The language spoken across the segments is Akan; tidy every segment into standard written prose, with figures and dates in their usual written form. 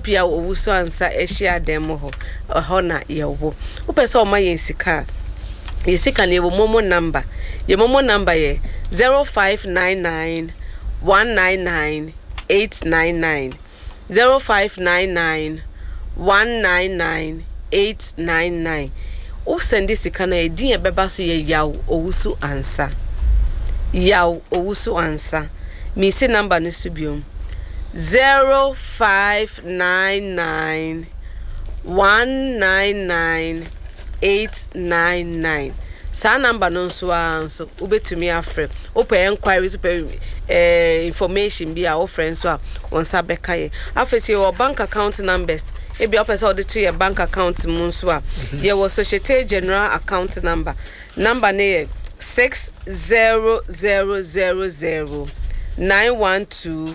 Bishop ya owusu ansa ehia dem ho na ye wo upese o ma yensika yesika na ewo momo number ye momo number ye 0599 199 899 0599 199 899 o send sika na edin e beba so ye yaw owusu ansa mi se number no subiom 0599 199 899 sa number no so anso ubetumi afre open enquiries information bi a o friends so a on sabeka ye afese your bank account numbers e bi opese o de to your bank account mun so a ye wo Societe General account number ne 60000 912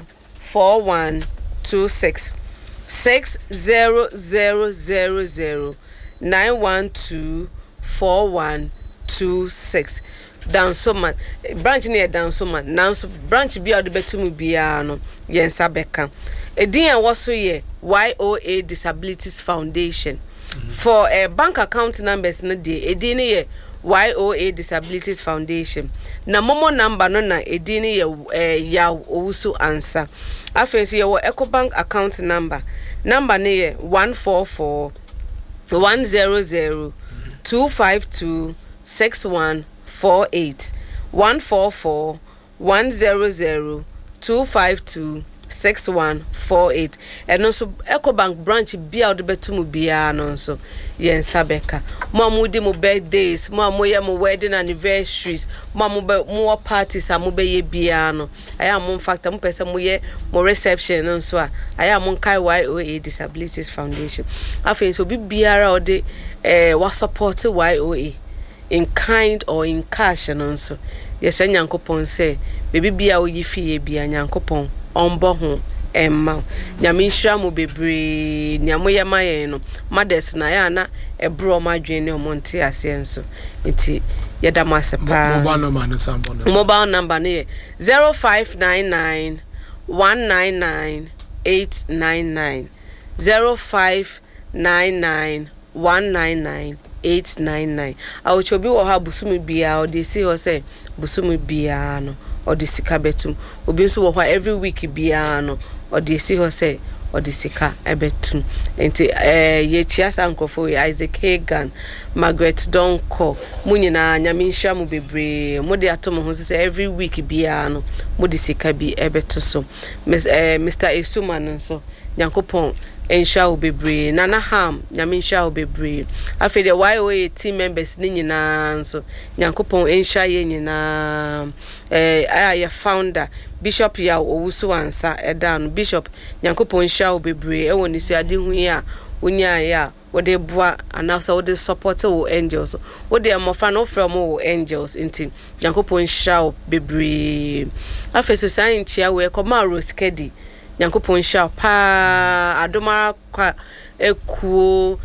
4126 60000 912 4126 down so man branch near down so man now so branch bi ode betumu bia no yensa beka edin a wo so ye YOA Disabilities Foundation for a bank account numbers no dey edin ye YOA Disabilities Foundation na momo number no na edin ye ya owusu ansa afensi ye wo EcoBank account number ne ye 144 100 252 6148 144 100 252 6148 eno so EcoBank branch bia ode betumu bia no so yensa beka mo di mo birthdays mo ye mo wedding anniversaries mo parties be ye bia no aya mo factor mo pese mo ye mo reception no so aya mo kai YOA Disabilities Foundation afen so biara ode wa support YOA in kind or in cash no so yes nyankopon say baby bia wo yifie bia nyankopon ombo ho emma nyame nhira mo bebre nyamo ye maye no mothers na ya na ebro madwen ne omonte ase enso enti yeda masepa mobile number ne 0599 199 899 0599 199 899 awochobi wo ha busumi bia odesi ho say busumi bia no odisika betum obi nso wo ha every week bia no odesi ho say odisika ebetum enti ye chiasa nkofo Isaac Hagan Margaret Donko munyina nyame nhia mu bebre mo de atom ho say every week bia no mo disika bi ebeto so Mr. Esuma nso nyankopon ensha obebre nana ham nyame ensha obebre afi the YOA team members ni nyina nso nyankopon ensha ye nyina aya founder Bishop ya owusu ansa edan Bishop nyankopon ensha obebre e woni su ade hu ya onya ya wode boa anasa wode support wo angels wode amofa no from wo angels inti nyankopon ensha obebre afi so san chia we koma Rose Kedi nyankopon hia pa adoma kwa ekuo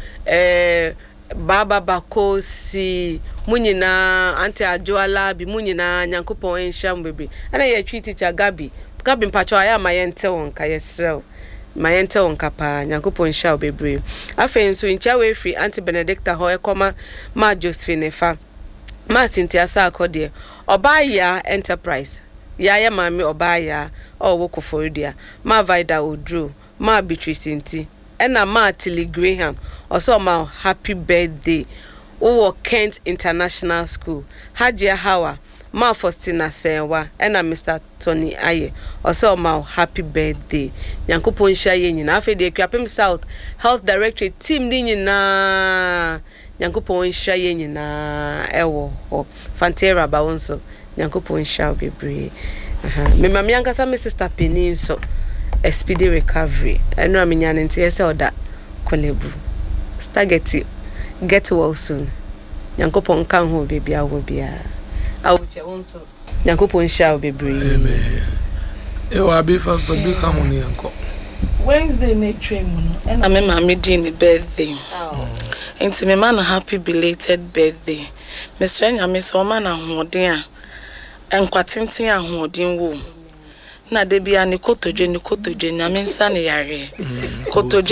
baba bakosi munyina anti ajoala bi munyina nyankopon hia mbebe ana ye twi teacher Gabi mpacho aya mayente wonka yesrew mayente wonka pa nyankopon hia obebre afenso ncha we free anti Benedicta ho ekoma ma Josephine fa ma Cynthia Sakode Obaya Enterprise ya mami Obaya wo Koforidia ma Vida Odro ma Beatrice Nti ena ma Tilly Graham also ma happy birthday wo Kent International School Hajia Hawa ma Faustina Sewa ena Mr. Tony Aye also ma happy birthday nyankopon hia ye nyina afede Akuapem South Health Directorate team ni nyina nyankopon hia ye nyina ewo ho Fantera ba wonso nyankopon hia bebre me mami ankasa me sister Penny so a speedy recovery eno amenyane nti yese oda kolebu stageti get well soon nyankopon kan ho bebia wo bia awuche wonso nyankopon hia bebre amen e wa be fa bi kan ho ne yanko Wednesday na train mu no na me mami din birthday enti me man happy belated birthday Mr. Nyame so man ahoden a enkwatenten ahoden wo na de bia ne kotoje nyame nsa ne yare kotoje